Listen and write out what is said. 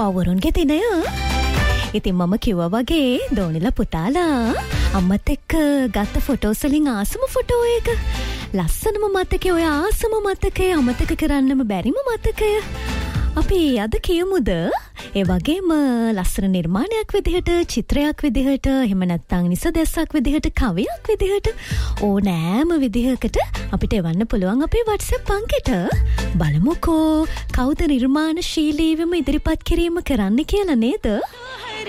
මවුරුන්ගේ දිනය. ඉතින් මම කිව්වා වගේ දෝනිලා පුතාලා අම්මත් එක්ක ගත්ත ෆොටෝස් වලින් ආසම ෆොටෝ එක. ලස්සනම මතකේ ඔය ආසම මතකේ අමතක කරන්නම බැරිම මතකය. අපි අද කියමුද ඒ වගේම ලස්සන නිර්මාණයක් විදිහට, චිත්‍රයක් විදිහට, එහෙම නැත්නම් නිසදැස්සක් විදිහට, කවියක් විදිහට ඕනෑම විදිහකට අපිට එවන්න පුළුවන් අපේ WhatsApp අංකෙට. බලමුකෝ කවුද නිර්මාණශීලීවම ඉදිරිපත් කිරීම කරන්න කියලා නේද?